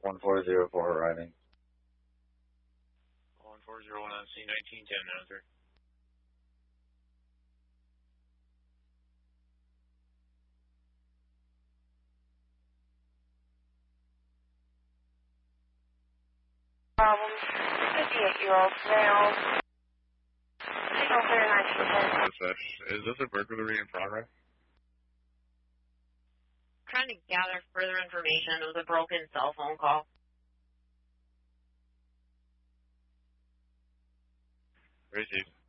1404 arriving. 1401 on C1910, answer. Problem. 58-year-old male. Signal clear 1910. Dispatch, is this a burglary in progress? Trying to gather further information. It was a broken cell phone call. Received.